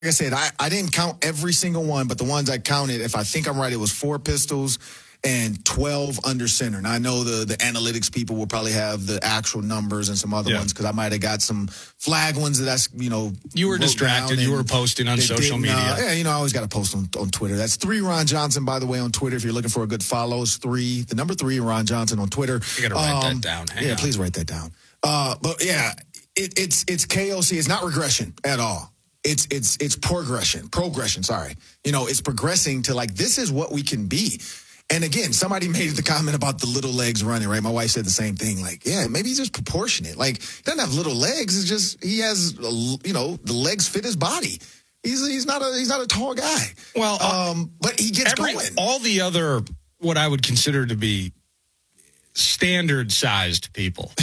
I said, I didn't count every single one, but the ones I counted, if I think I'm right, it was 4 pistols and 12 under center. Now, I know the analytics people will probably have the actual numbers and some other ones because I might have got some flag ones You were distracted. You were posting on social media. I always got to post on Twitter. That's 3 Ron Johnson, by the way, on Twitter. If you're looking for a good follow, it's 3, the number 3 Ron Johnson on Twitter. You got to write that down. Hang on. Please write that down. But yeah, it's KOC. It's not regression at all. It's progression. Sorry. It's progressing to this is what we can be. And again, somebody made the comment about the little legs running, right? My wife said the same thing. Maybe he's just proportionate. He doesn't have little legs. It's just he has, the legs fit his body. He's not a tall guy. Well, but he gets going. All the other what I would consider to be standard-sized people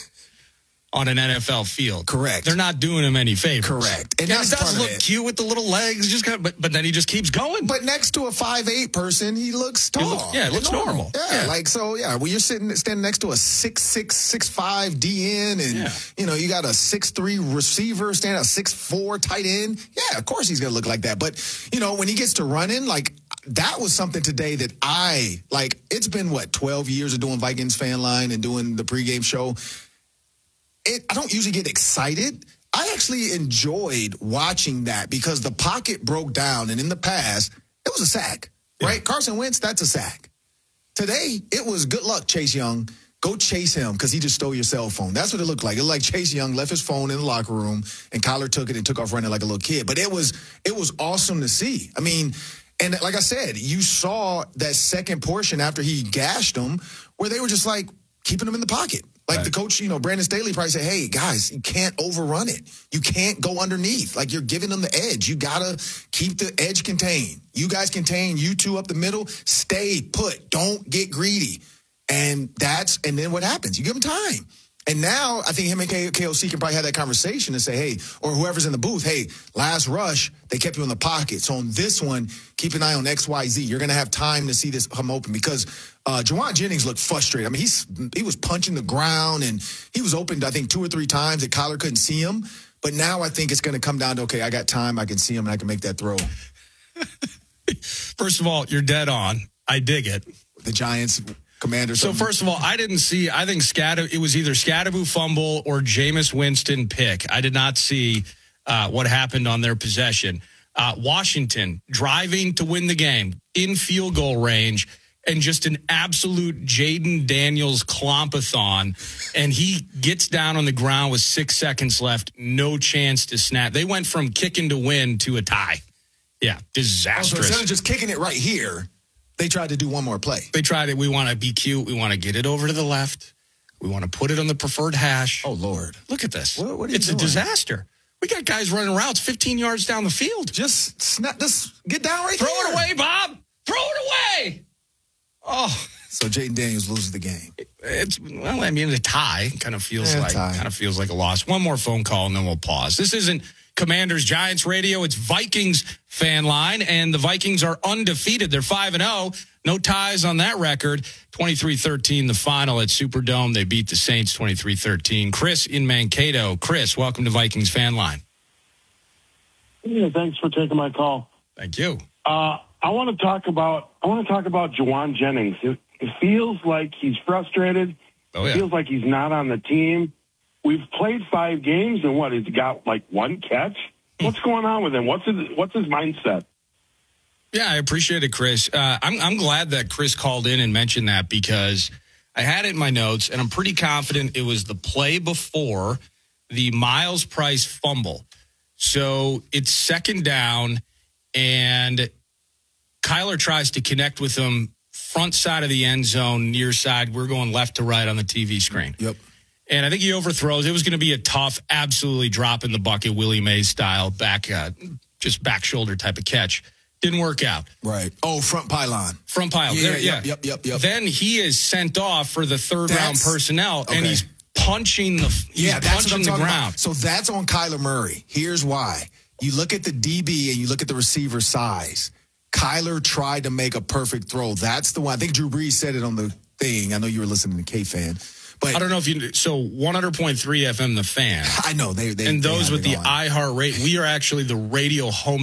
on an NFL field. Correct. They're not doing him any favors. Correct. And it does look cute with the little legs, but then he just keeps going. But next to a 5'8" person, he looks tall. It looks normal. Yeah, when you're standing next to a 6'6", 6'5" DN, and you got a 6'3" receiver standing a 6'4" tight end. Yeah, of course he's gonna look like that. But when he gets to running, that was something today that it's been 12 years of doing Vikings Fan Line and doing the pregame show. I don't usually get excited. I actually enjoyed watching that because the pocket broke down, and in the past, it was a sack, right? Carson Wentz, that's a sack. Today, it was good luck, Chase Young. Go chase him because he just stole your cell phone. That's what it looked like. It looked like Chase Young left his phone in the locker room, and Kyler took it and took off running like a little kid. But it was awesome to see. I mean, and like I said, you saw that second portion after he gashed them where they were just keeping him in the pocket. The coach, Brandon Staley probably said, hey, guys, you can't overrun it. You can't go underneath. You're giving them the edge. You got to keep the edge contained. You guys contain, you two up the middle, stay put. Don't get greedy. And then what happens? You give them time. And now I think him and KOC can probably have that conversation and say, hey, or whoever's in the booth, hey, last rush, they kept you in the pocket. So on this one, keep an eye on XYZ. You're going to have time to see this come open because Jauan Jennings looked frustrated. I mean, he was punching the ground, and he was opened, I think, 2 or 3 times that Kyler couldn't see him. But now I think it's going to come down to, okay, I got time, I can see him, and I can make that throw. First of all, you're dead on. I dig it. The Giants Commander. So first of all, I didn't see. I think it was either Scadaboo fumble or Jameis Winston pick. I did not see what happened on their possession. Washington driving to win the game in field goal range, and just an absolute Jaden Daniels clompathon, and he gets down on the ground with 6 seconds left, no chance to snap. They went from kicking to win to a tie. Yeah, disastrous. So instead of just kicking it right here, they tried to do one more play. They tried it. We want to be cute. We want to get it over to the left. We want to put it on the preferred hash. Oh, Lord. Loid. Look at this. What are you doing? It's a disaster. We got guys running routes 15 yards down the field. Just get down right Throw there. It away, Bob. Throw it away. Oh. So Jaden Daniels loses the game. A tie kind of feels like a loss. One more phone call and then we'll pause. This isn't Commanders Giants radio. It's Vikings Fan Line, and the Vikings are undefeated. They're 5-0. No ties on that record. 23-13 the final at Superdome. They beat the Saints 23-13. Chris in Mankato. Chris, welcome to Vikings Fan Line. Yeah, thanks for taking my call. Thank you. I want to talk about Jauan Jennings. It feels like he's frustrated. Oh, yeah. It feels like he's not on the team. We've played 5 games, and he's got 1 catch? What's going on with him? What's his mindset? Yeah, I appreciate it, Chris. I'm glad that Chris called in and mentioned that because I had it in my notes, and I'm pretty confident it was the play before the Miles Price fumble. So it's second down, and Kyler tries to connect with him front side of the end zone, near side. We're going left to right on the TV screen. Yep. And I think he overthrows. It was going to be a tough, absolutely drop in the bucket, Willie Mays style, back shoulder type of catch. Didn't work out. Right. Oh, front pylon. Front pylon. Yeah. Yep. Then he is sent off for the third-round personnel, and he's punching the ground. About. So that's on Kyler Murray. Here's why. You look at the DB and you look at the receiver size. Kyler tried to make a perfect throw. That's the one. I think Drew Brees said it on the thing. I know you were listening to K-Fan. But I don't know if you. So 100.3 FM, The Fan. I know they and those have with it the on. iHeart rate, we are actually the radio home